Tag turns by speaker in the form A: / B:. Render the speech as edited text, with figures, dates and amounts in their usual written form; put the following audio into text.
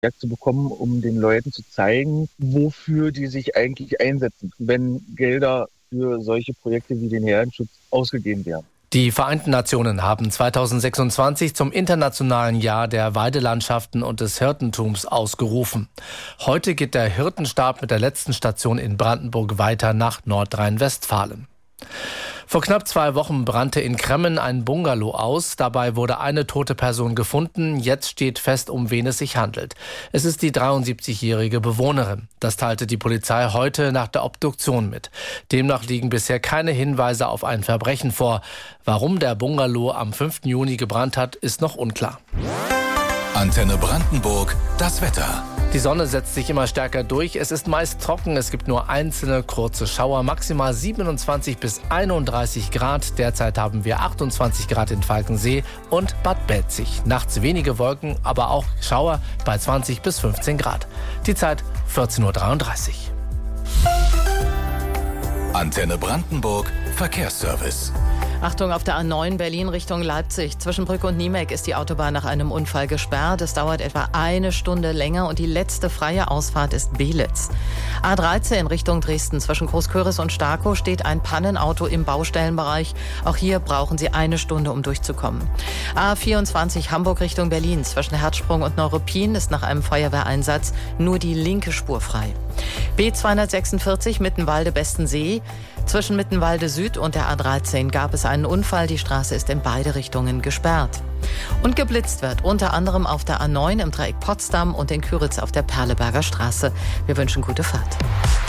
A: zu bekommen, um den Leuten zu zeigen, wofür die sich eigentlich einsetzen, wenn Gelder für solche Projekte wie den Herdenschutz ausgegeben werden.
B: Die Vereinten Nationen haben 2026 zum Internationalen Jahr der Weidelandschaften und des Hirtentums ausgerufen. Heute geht der Hirtenstab mit der letzten Station in Brandenburg weiter nach Nordrhein-Westfalen. Vor knapp 2 Wochen brannte in Kremmen ein Bungalow aus. Dabei wurde eine tote Person gefunden. Jetzt steht fest, um wen es sich handelt. Es ist die 73-jährige Bewohnerin. Das teilte die Polizei heute nach der Obduktion mit. Demnach liegen bisher keine Hinweise auf ein Verbrechen vor. Warum der Bungalow am 5. Juni gebrannt hat, ist noch unklar.
C: Antenne Brandenburg, das Wetter.
B: Die Sonne setzt sich immer stärker durch. Es ist meist trocken. Es gibt nur einzelne kurze Schauer. Maximal 27 bis 31 Grad. Derzeit haben wir 28 Grad in Falkensee und Bad Belzig. Nachts wenige Wolken, aber auch Schauer bei 20 bis 15 Grad. Die Zeit 14:33 Uhr.
C: Antenne Brandenburg, Verkehrsservice.
D: Achtung, auf der A9 Berlin Richtung Leipzig. Zwischen Brück und Niemek ist die Autobahn nach einem Unfall gesperrt. Es dauert etwa 1 Stunde länger und die letzte freie Ausfahrt ist Belitz. A13 Richtung Dresden. Zwischen Großköris und Starkow steht ein Pannenauto im Baustellenbereich. Auch hier brauchen Sie 1 Stunde, um durchzukommen. A24 Hamburg Richtung Berlin. Zwischen Herzsprung und Neuruppin ist nach einem Feuerwehreinsatz nur die linke Spur frei. B246 Mittenwalde-Bestensee. Zwischen Mittenwalde Süd und der A13 gab es einen Unfall. Die Straße ist in beide Richtungen gesperrt. Und geblitzt wird unter anderem auf der A9 im Dreieck Potsdam und in Küritz auf der Perleberger Straße. Wir wünschen gute Fahrt.